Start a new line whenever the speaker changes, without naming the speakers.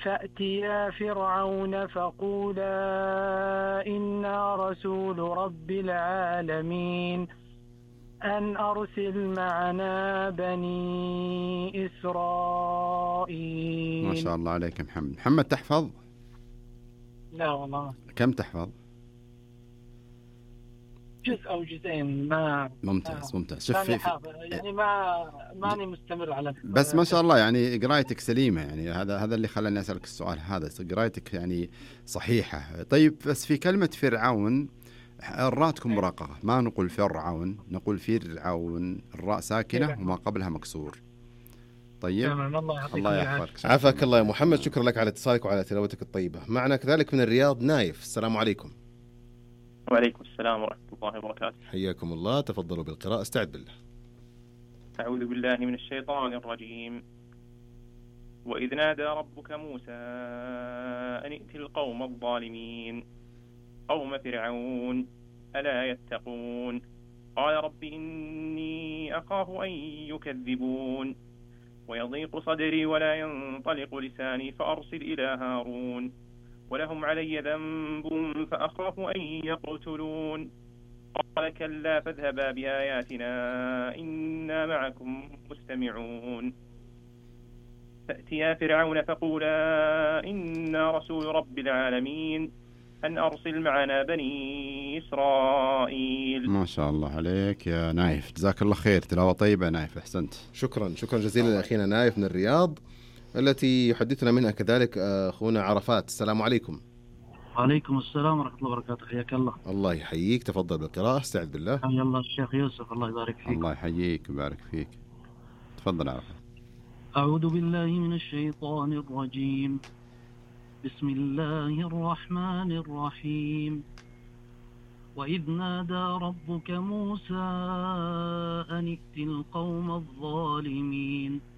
فأتيا فرعون فقولا إنا رسول رب العالمين أن أرسل معنا بني إسرائيل.
ما شاء الله عليك محمد. محمد تحفظ؟
لا والله.
كم تحفظ؟
جزء أو جزئين. ما
ممتاز. شوف
ماني حافظ يعني، ماني مستمر على
بس ما شاء الله يعني قرايتك سليمة، يعني هذا اللي خلاني أسألك السؤال هذا، قرايتك يعني صحيحة. طيب بس في كلمة فرعون الراء تكون مرققة، ما نقول فرعون، نقول فرعون، الراء ساكنة وما قبلها مكسور. طيب
تمام.
الله يحفظك.
عافاك الله يا محمد. شكرا لك على اتصالك وعلى تلاوتك الطيبة. معنا كذلك من الرياض نايف. السلام عليكم.
وعليكم السلام ورحمة الله وبركاته.
حياكم الله. تفضلوا بالقراءة. استعد بالله.
أعوذ بالله من الشيطان الرجيم. وإذ نادى ربك موسى أن ائت القوم الظالمين قوم فرعون ألا يتقون قال رب إني أخاف أن يكذبون ويضيق صدري ولا ينطلق لساني فأرسل إلى هارون ولهم علي ذنب فأخاف أن يقتلون قال كلا فاذهبا بآياتنا إنا معكم مستمعون فأتيا فرعون فقولا إنا رسول رب العالمين أن أرسل معنا بني إسرائيل.
ما شاء الله عليك يا نايف، جزاك الله خير، تلاوة طيبة نايف، أحسنت.
شكرا جزيلا لأخينا نايف من الرياض، التي يحدثنا منها كذلك أخونا عرفات. السلام عليكم.
وعليكم السلام ورحمة الله وبركاته. حياك الله.
الله يحييك. تفضل بالقراءة. استعذ بالله.
حيا الله الشيخ يوسف، الله يبارك فيك.
الله يحييك ويبارك فيك. تفضل عرفات.
أعوذ بالله من الشيطان الرجيم. بسم الله الرحمن الرحيم. وإذ نادى ربك موسى أن ائت القوم الظالمين